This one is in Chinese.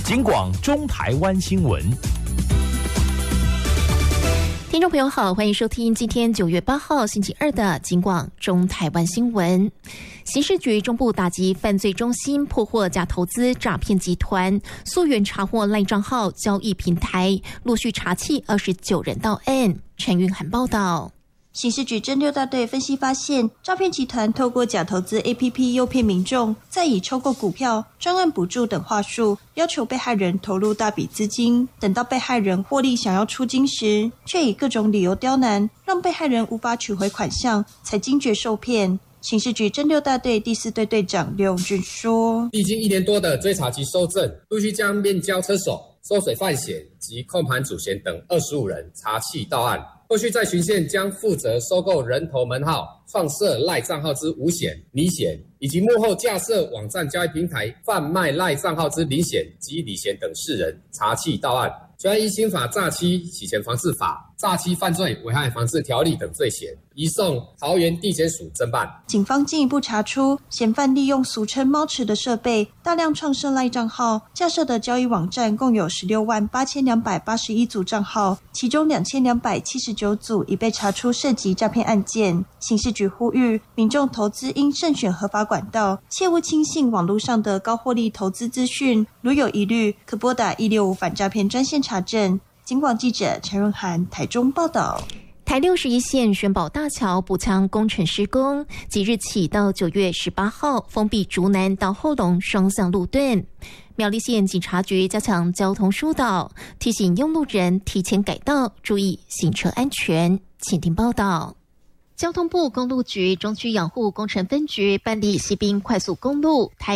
警广中台湾新闻。 听众朋友好，欢迎收听今天9月8号星期二的警广中台湾新闻。刑事局中部打击犯罪中心破获假投资诈骗集团，溯源查获赖账号交易平台，陆续查缉29人到案。陈云涵报道。 刑事局侦6大队分析发现，诈骗集团透过假投资 APP 诱骗民众，再以抽购股票、专案补助等话术，要求被害人投入大笔资金。等到被害人获利想要出金时，却以各种理由刁难，让被害人无法取回款项，才惊觉受骗。刑事局侦6大队第4队队长刘永俊说： 历经1年多的追查及搜证，陆续将面交车手、收水犯嫌及控盘主嫌等25人查缉到案。后续在循线将负责收购人头门号、创设赖账号之吴显、李显，以及幕后架设网站交易平台贩卖赖账号之林显及李显等4人查缉到案，全依刑法诈欺、洗钱防治法、诈欺犯罪危害防治条例等罪嫌，移送桃园地检署侦办。 警方进一步查出，嫌犯利用俗称猫池的设备，大量创设赖账号，架设的交易网站共有168281组账号，其中2279组已被查出涉及诈骗案件。刑事局呼吁民众投资应慎选合法管道，切勿轻信网络上的高获利投资资讯，如有疑虑，可拨打165反诈骗专线查证。警广记者陈润涵台中报道。 台61线玄宝大桥补强工程施工，即日起到9月18号封闭竹南到后龙双向路段。苗栗县警察局加强交通疏导，提醒用路人提前改道，注意行车安全。请听报道。交通部公路局中区养护工程分局办理西滨快速公路台